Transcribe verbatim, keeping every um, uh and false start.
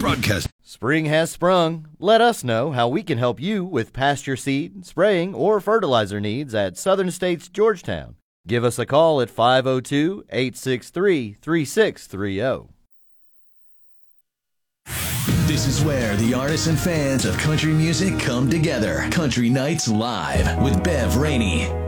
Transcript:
Broadcast. Spring has sprung. Let us know how we can help you with pasture seed, spraying, or fertilizer needs at Southern States Georgetown. Give us a call at five oh two, eight six three, three six three oh. This is where the artists and fans of country music come together. Country Nights Live with Bev Rainey.